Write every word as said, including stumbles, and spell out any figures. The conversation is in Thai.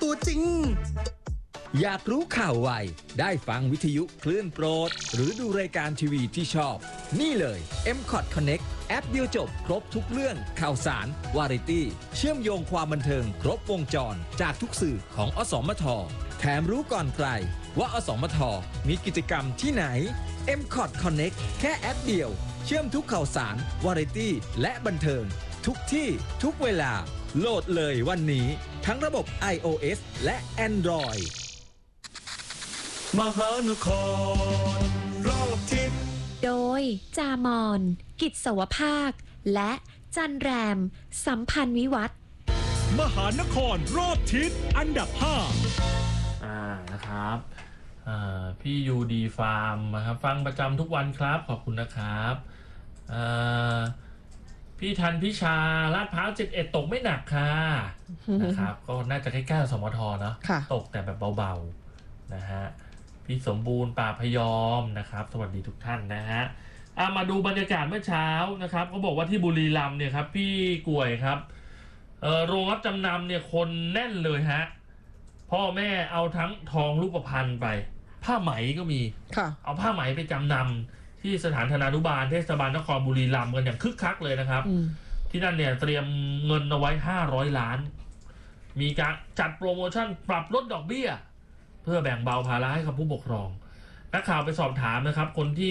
ตัวจริงอยากรู้ข่าวไวได้ฟังวิทยุคลื่นโปรดหรือดูรายการทีวีที่ชอบนี่เลย เอ็ม คอท Connect แอปเดียวจบครบทุกเรื่องข่าวสารวาไรตี้เชื่อมโยงความบันเทิงครบวงจรจากทุกสื่อของอสมทแถมรู้ก่อนใครว่าอสมทมีกิจกรรมที่ไหน เอ็ม คอท Connect แค่แอปเดียวเชื่อมทุกข่าวสารวาไรตี้และบันเทิงทุกที่ทุกเวลาโหลดเลยวันนี้ทั้งระบบ iOS และ Android มหานครรอบทิศโดยจามอนกิจสวภาคและจันแรมสัมพันธ์วิวัฒน์มหานครรอบทิศอันดับห้าอ่านะครับอ่าพี่ยูดีฟาร์มนะครับฟังประจำทุกวันครับขอบคุณนะครับอ่าพี่ทันพิชาลาดพร้าวเจ็ดเอ็ดตกไม่หนักค่ะนะครับก็น่าจะใกล้ๆสมทเนาะตกแต่แบบเบาๆนะฮะพี่สมบูรณ์ป่าพยอมนะครับสวัสดีทุกท่านนะฮะอ่ามาดูบรรยากาศเมื่อเช้านะครับเขาบอกว่าที่บุรีรัมย์เนี่ยครับพี่กล้วยครับเออโรงรับจำนำเนี่ยคนแน่นเลยฮะพ่อแม่เอาทั้งทองรูปพรรณไปผ้าไหมก็มีเอาผ้าไหมไปจำนำที่สถานธนานุบาลเทศบาลนครบุรีรัมย์กันอย่างคึกคักเลยนะครับที่นั่นเนี่ยเตรียมเงินเอาไว้ห้าร้อยล้านมีการจัดโปรโมชั่นปรับลดดอกเบี้ยเพื่อแบ่งเบาภาระให้กับผู้ปกครองนักข่าวไปสอบถามนะครับคนที่